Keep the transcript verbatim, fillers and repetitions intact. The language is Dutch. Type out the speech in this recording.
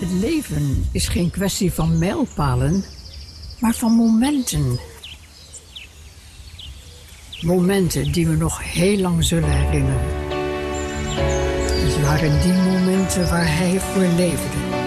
Het leven is geen kwestie van mijlpalen, maar van momenten. Momenten die we nog heel lang zullen herinneren. Het waren die momenten waar hij voor leefde.